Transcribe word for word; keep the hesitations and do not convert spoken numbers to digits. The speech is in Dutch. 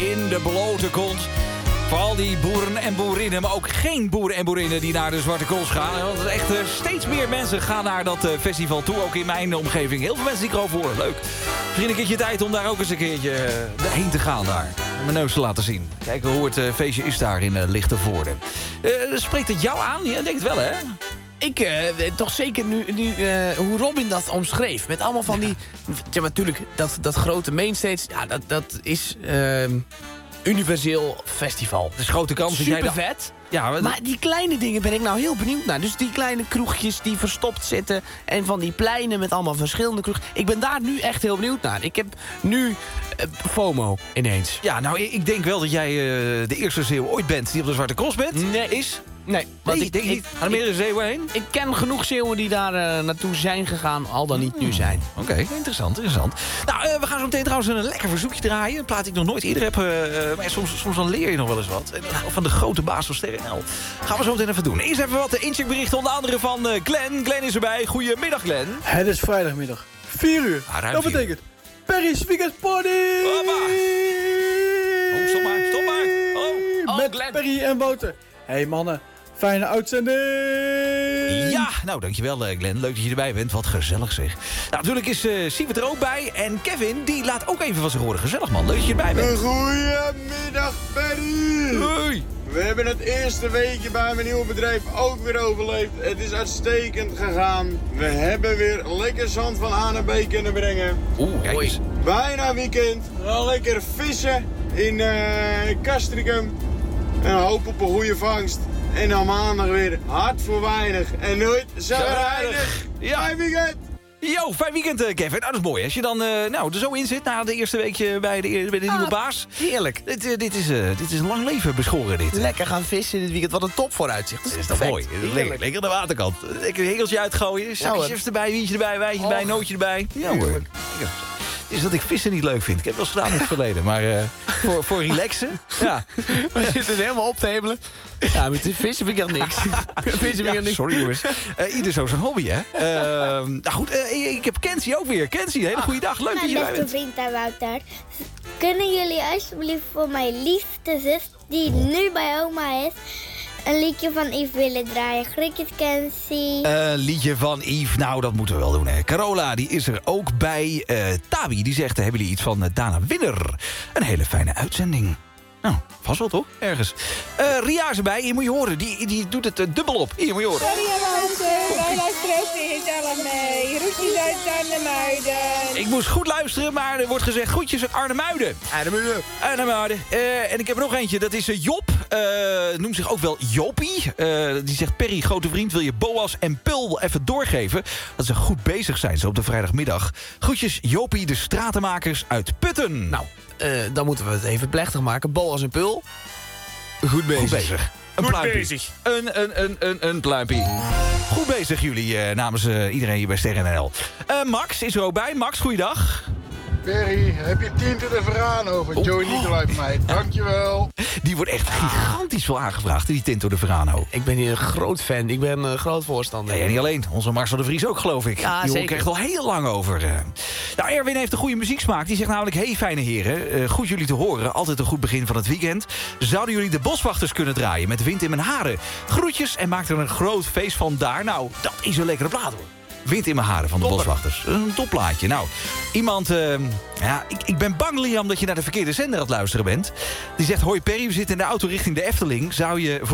in de blote kont. Voor al die boeren en boerinnen, maar ook geen boeren en boerinnen die naar de Zwarte Cross gaan. Want echt uh, steeds meer mensen gaan naar dat uh, festival toe, ook in mijn omgeving. Heel veel mensen die ik erover hoor. Leuk. Misschien een keertje tijd om daar ook eens een keertje uh, heen te gaan daar. Mijn neus te laten zien. Kijken hoe het uh, feestje is daar in uh, Lichtenvoorde. Uh, spreekt het jou aan? Je denkt wel, hè? Ik, uh, toch zeker nu, nu uh, hoe Robin dat omschreef. Met allemaal van die... Ja, natuurlijk, dat, dat grote mainstage, ja, dat, dat is... Uh, universeel festival. Het is grote kans dat jij super dat... vet. Ja, maar... maar die kleine dingen ben ik nou heel benieuwd naar. Dus die kleine kroegjes die verstopt zitten. En van die pleinen met allemaal verschillende kroegen. Ik ben daar nu echt heel benieuwd naar. Ik heb nu uh, FOMO ineens. Ja, nou, ik denk wel dat jij uh, de eerste zeeuw ooit bent die op de Zwarte Cross bent. Nee. Is... Nee, want nee, ik denk ik, niet. Gaan er meerdere zeeuwen heen? Ik ken genoeg Zeeuwen die daar uh, naartoe zijn gegaan, al dan niet nu zijn. Oké, okay, interessant, interessant. Nou, uh, we gaan zo meteen trouwens een lekker verzoekje draaien. Een plaat die ik nog nooit eerder heb. Uh, maar soms, soms dan leer je nog wel eens wat. En, uh, van de grote baas van Sterren L. Gaan we zo meteen even doen. Eerst even wat incheckberichten, onder andere van uh, Glenn. Glenn is erbij. Goedemiddag, Glenn. Het is vrijdagmiddag. vier uur. Ah, dat vier. betekent Perry's Weekend Party! Hoppa. Oh, stop maar, stop maar. Oh, oh Met Glenn. Perry en Wouter. Hey mannen. Fijne uitzending! Ja, nou dankjewel Glenn. Leuk dat je erbij bent. Wat gezellig zeg. Nou, natuurlijk is uh, Sievert er ook bij. En Kevin, die laat ook even van zich horen. Gezellig man, leuk dat je erbij bent. Goedemiddag Perry! Hoi! We hebben het eerste weekje bij mijn nieuwe bedrijf ook weer overleefd. Het is uitstekend gegaan. We hebben weer lekker zand van A naar B kunnen brengen. Oeh, kijk eens. Bijna weekend. Gaan lekker vissen in uh, Castricum. En hoop op een goede vangst. En dan maandag weer hard voor weinig. En nooit zagrijnig. Ja. Fijn weekend! Yo, fijn weekend uh, Kevin. Nou, dat is mooi. Als je dan uh, nou, er zo in zit na de eerste weekje bij de, bij de nieuwe Ah, baas. Heerlijk. Dit, uh, dit, is, uh, dit is een lang leven beschoren dit. Lekker gaan vissen dit weekend. Wat een top vooruitzicht. Dat is toch mooi. Lekker, lekker aan de waterkant. Lekker een hegeltje uitgooien. Zakjes erbij, wientje erbij, wijntje erbij, nootje erbij. Ja hoor. Ja. Het is dat ik vissen niet leuk vind. Ik heb wel eens gedaan in het verleden. Maar uh, voor, voor relaxen, ja. We zitten helemaal op te hemelen. Ja, met vissen vind ik echt niks. Vissen vind ik Ja, echt niks. sorry jongens. Uh, ieder zo zijn hobby, hè. Uh, nou goed, uh, ik heb Kenzie ook weer. Kenzie, hele goede dag. Leuk dat je Mijn erbij beste bent. vriend en Wouter. Kunnen jullie alsjeblieft voor mijn liefste zus, die nu bij oma is, een liedje van Yves willen draaien? Groetjes, Kenzie. Een uh, liedje van Yves, nou dat moeten we wel doen, hè. Carola, die is er ook bij. Uh, Tabi, die zegt, hebben jullie iets van uh, Dana Winner? Een hele fijne uitzending. Nou, vast wel toch? Ergens. Uh, Ria is erbij, hier moet je horen. Die, die doet het uh, dubbel op. Hier moet je horen. Sorry Wouter, wij luisteren ook niet zelf mee. Groetjes uit Arnhemuiden. Ik moest goed luisteren, maar er wordt gezegd groetjes uit Arnhemuiden. Arnhemuiden. Arnhemuiden. Uh, en ik heb er nog eentje, dat is uh, Job. Uh, noemt zich ook wel Jopie. Uh, die zegt, Perry, grote vriend, wil je Boas en Pul even doorgeven? Dat ze goed bezig zijn, zo op de vrijdagmiddag. Groetjes Jopie, de stratenmakers uit Putten. Nou, uh, dan moeten we het even plechtig maken. Boas en Pul. Goed bezig. Goed bezig. Een Goed pluimpie. bezig. Een, een, een, een, een pluimpie. Goed bezig jullie, uh, namens uh, iedereen hier bij Sterren N L. Uh, Max is er ook bij. Max, goeiedag. Perry, heb je tienten de Verano van Oh. Joey Nicolai van mij? Dankjewel. Die wordt echt gigantisch veel aangevraagd, die Tinto de Verano. Ik ben hier een groot fan. Ik ben een groot voorstander. Ja, ja, niet alleen. Onze Marcel de Vries ook, geloof ik. Ja, die hoor ik zeker. echt al heel lang over. Uh. Nou, Erwin heeft een goede muzieksmaak. Die zegt namelijk, hey fijne heren, uh, goed jullie te horen. Altijd een goed begin van het weekend. Zouden jullie de Boswachters kunnen draaien met Wind in mijn haren? Groetjes en maak er een groot feest van daar. Nou, dat is een lekkere plaat hoor. Wind in mijn haren van de Topper. Boswachters. Een topplaatje. Nou, iemand... Uh, ja, ik, ik ben bang, Liam, dat je naar de verkeerde zender aan het luisteren bent. Die zegt, hoi Perry, we zitten in de auto richting de Efteling. Zou je... voor